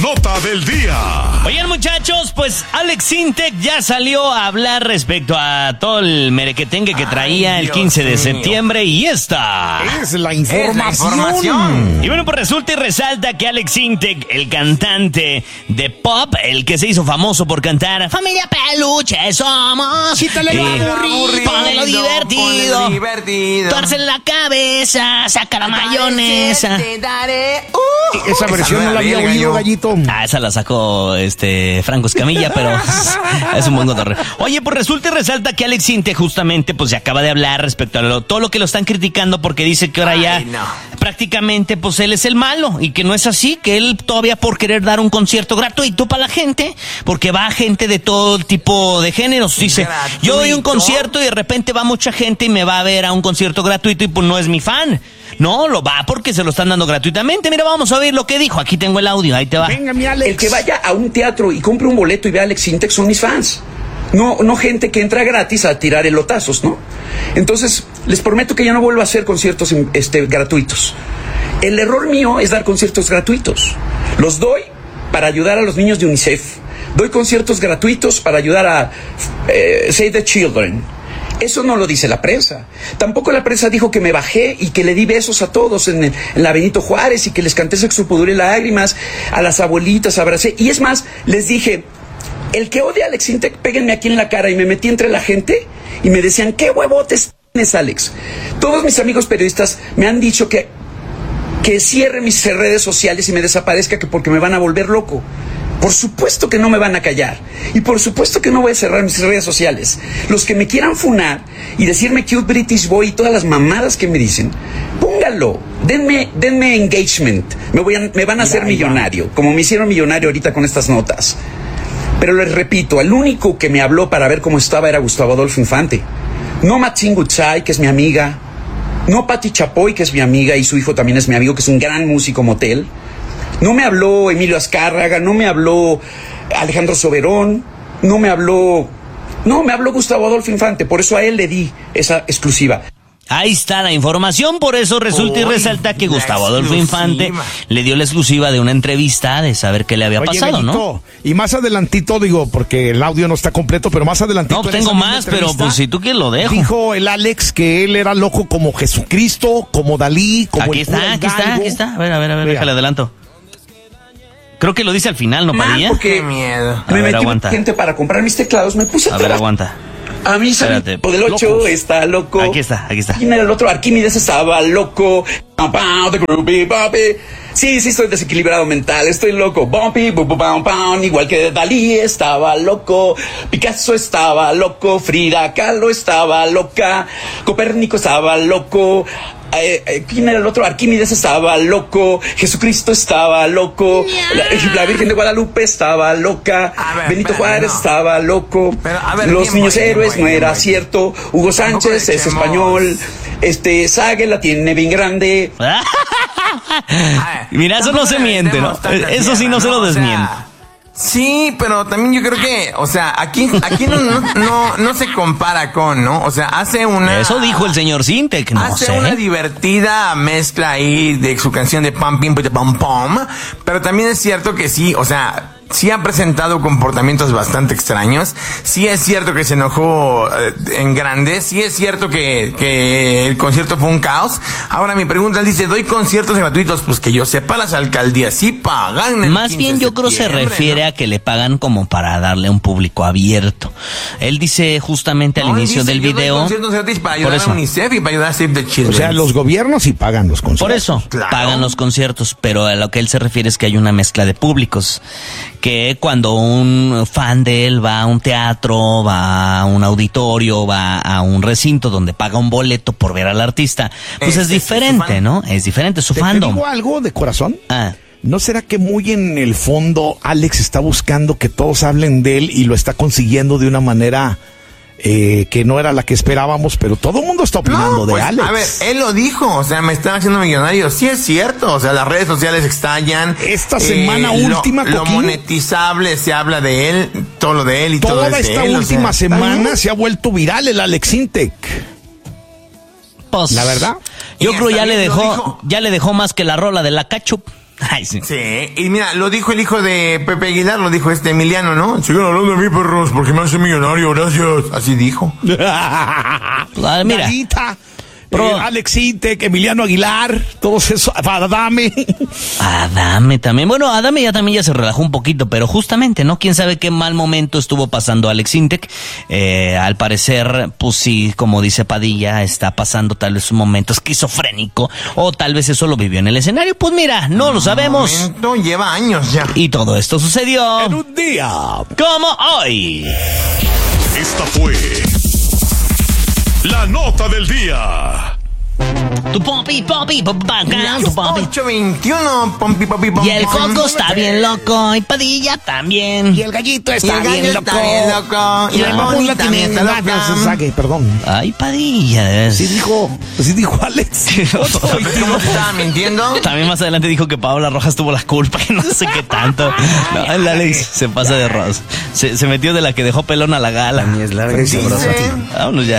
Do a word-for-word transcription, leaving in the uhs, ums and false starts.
Nota del día. Oigan, muchachos, pues Alex Sintek ya salió a hablar respecto a todo el merequetengue que traía Ay, el quince de septiembre y esta es la información. Es la información. Y bueno, pues resulta y resalta que Alex Sintek, el cantante de pop, el que se hizo famoso por cantar Familia Peluche somos, quítale lo eh, aburrido, ponle divertido, ponle divertido, tuerce la cabeza, saca la mayonesa. Te daré, uh, esa versión esa no la había oído, Gallito. Ah, esa la sacó este Franco Escamilla, pero es un buen cotorreo. Oye, pues resulta y resalta que Alex Sintek justamente pues se acaba de hablar respecto a lo, todo lo que lo están criticando porque dice que ahora Ay, ya no. prácticamente pues él es el malo y que no es así, que él todavía por querer dar un concierto gratuito para la gente, porque va gente de todo tipo de géneros. Dice, ¿gratuito? Yo doy un concierto y de repente va mucha gente y me va a ver a un concierto gratuito y pues no es mi fan. No, lo va porque se lo están dando gratuitamente. Mira, vamos a ver lo que dijo. Aquí tengo el audio, ahí te va. Venga, mi Alex. El que vaya a un teatro y compre un boleto y vea a Alex Sintek son mis fans. No, no gente que entra gratis a tirar elotazos, ¿no? Entonces, les prometo que ya no vuelvo a hacer conciertos este, gratuitos. El error mío es dar conciertos gratuitos. Los doy para ayudar a los niños de UNICEF. Doy conciertos gratuitos para ayudar a eh, Save the Children. Eso no lo dice la prensa. Tampoco la prensa dijo que me bajé y que le di besos a todos en, en la Benito Juárez y que les canté Sexo, Pudor y Lágrimas, a las abuelitas, abracé. Y es más, les dije, el que odia a Alex Sintek, péguenme aquí en la cara. Y me metí entre la gente y me decían, ¿qué huevotes tienes, Alex? Todos mis amigos periodistas me han dicho que, que cierre mis redes sociales y me desaparezca que porque me van a volver loco. Por supuesto que no me van a callar. Y por supuesto que no voy a cerrar mis redes sociales. Los que me quieran funar y decirme cute British boy y todas las mamadas que me dicen, póngalo. Denme, denme engagement. Me, voy a, me van a hacer millonario, como me hicieron millonario ahorita con estas notas. Pero les repito, el único que me habló para ver cómo estaba era Gustavo Adolfo Infante. No Matzin Gutzai, que es mi amiga. No Pati Chapoy, que es mi amiga y su hijo también es mi amigo, que es un gran músico motel. No me habló Emilio Azcárraga, no me habló Alejandro Soberón, no me habló... No, me habló Gustavo Adolfo Infante, por eso a él le di esa exclusiva. Ahí está la información, por eso resulta Uy, y resalta que Gustavo Adolfo Infante le dio la exclusiva de una entrevista de saber qué le había Oye, pasado, Gallito, ¿no? Y más adelantito, digo, porque el audio no está completo, pero más adelantito... No, tengo más, pero pues si tú quieres lo dejo. Dijo el Alex que él era loco como Jesucristo, como Dalí, como aquí el está, aquí está, aquí está. A ver, a ver, a ver, déjale adelanto. Creo que lo dice al final, ¿no, Padilla? Porque qué miedo. Me metí aguanta. gente para comprar mis teclados, me puse a... A ver, aguanta. A mí salió del ocho, locos. Está loco. Aquí está, aquí está. ¿Quién era el otro? Arquímedes estaba loco. Sí, sí, estoy desequilibrado mental, estoy loco. Bumpy, bu, bu, bum, bum, igual que Dalí estaba loco. Picasso estaba loco. Frida Kahlo estaba loca. Copérnico estaba loco. Eh, eh, ¿Quién era el otro? Arquímedes estaba loco. Jesucristo estaba loco. La, la Virgen de Guadalupe estaba loca. Ver, Benito pero, Juárez no. estaba loco. Pero, ver, Los niños voy, héroes voy, no era voy. cierto. Hugo Sánchez es español. Este, Sague la tiene bien grande. Mira, eso no se miente, ¿no? Eso sí no se lo desmiente. O sea, sí, pero también yo creo que, o sea, aquí, aquí no, no, no, no se compara con, ¿no? O sea, hace una... Eso dijo el señor Sintek, no Hace sé. una divertida mezcla ahí de su canción de Pam Pim Pam Pam, pero también es cierto que sí, o sea... Sí ha presentado comportamientos bastante extraños. Sí es cierto que se enojó eh, en grande. Sí es cierto que, que el concierto fue un caos. Ahora mi pregunta, él dice, doy conciertos gratuitos. Pues que yo sepa, las alcaldías sí pagan. Más bien yo creo se refiere ¿no? a que le pagan como para darle un público abierto. Él dice justamente al no, inicio dice, del yo video... Doy conciertos gratis para ayudar a UNICEF y para ayudar a Save the Children. O sea, los gobiernos sí pagan los conciertos. Por eso, claro. pagan los conciertos. Pero a lo que él se refiere es que hay una mezcla de públicos. Que cuando un fan de él va a un teatro, va a un auditorio, va a un recinto donde paga un boleto por ver al artista, pues es, es diferente, es ¿no? Es diferente su ¿Te, fandom. ¿Te digo algo de corazón? Ah. ¿No será que muy en el fondo Alex está buscando que todos hablen de él y lo está consiguiendo de una manera... Eh, que no era la que esperábamos, pero todo el mundo está opinando no, pues, de Alex. A ver, él lo dijo, o sea, me están haciendo millonario. Sí es cierto, o sea, las redes sociales estallan. Esta semana eh, última, lo, lo monetizable, se habla de él, todo lo de él y Toda todo es de él. Toda esta última o sea, semana se ha vuelto viral el Alex Sintek. Pues, la verdad. Yo creo ya le dejó, ya le dejó más que la rola de la Ketchup. Ay, sí. Sí, y mira, lo dijo el hijo de Pepe Aguilar, lo dijo este Emiliano, ¿no? Sigan hablando de mí, perros, porque me hace millonario, gracias. Así dijo. Pues, a ver, mira. Narita, Pro- eh, Alex Intec, Emiliano Aguilar, todos esos, Adame. Adame también. Bueno, Adame ya también ya se relajó un poquito, pero justamente, ¿no? Quién sabe qué mal momento estuvo pasando Alex Intec. Eh, al parecer, pues sí, como dice Padilla, está pasando tal vez un momento esquizofrénico, o tal vez eso lo vivió en el escenario. Pues mira, no lo sabemos. Momento, lleva años ya. Y todo esto sucedió En un día. como hoy. Esta fue la nota del día. Tu popi, popi, papacán, tu popi. ocho veintiuno, pompi, pompi, pom, Y el pom. Coco está bien loco, y Padilla también. Y el gallito Y está el gallo bien loco. está bien loco. Y Y la la Bonnie mamula también tiene está loca. se saque, perdón. Ay, Padilla, de veras. Sí dijo, sí dijo Alex. ¿Ves cómo se estaba mintiendo? También más adelante dijo que Paola Rojas tuvo la culpa y no sé qué tanto. No, el Alex se pasa de rosas. Se, se metió de la que dejó pelón a la gala. Dice. Vámonos ya.